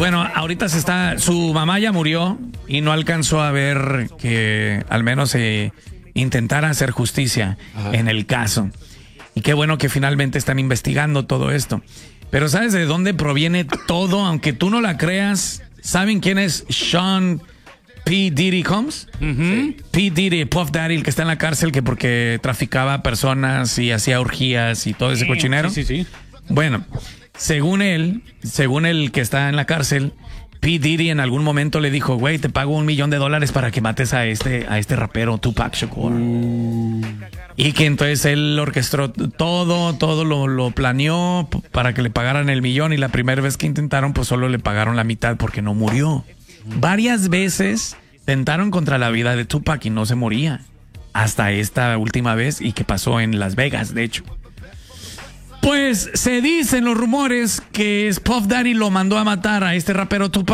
bueno, ahorita su mamá ya murió y no alcanzó a ver que al menos intentara hacer justicia en el caso. Y qué bueno que finalmente están investigando todo esto. Pero ¿sabes de dónde proviene todo? Aunque tú no la creas, ¿saben quién es Sean P. Diddy Combs? Sí. P. Diddy, Puff Daddy, el que está en la cárcel que porque traficaba personas y hacía orgías y todo ese cochinero. Sí. Bueno, según el que está en la cárcel, P. Diddy en algún momento le dijo, güey, te pago $1 millón para que mates a este rapero Tupac Shakur. Y que entonces él orquestó todo lo planeó para que le pagaran $1 millón y la primera vez que intentaron pues solo le pagaron la mitad porque no murió. Varias veces tentaron contra la vida de Tupac y no se moría. Hasta esta última vez y que pasó en Las Vegas, de hecho. Pues se dicen los rumores que Puff Daddy lo mandó a matar a este rapero Tupac.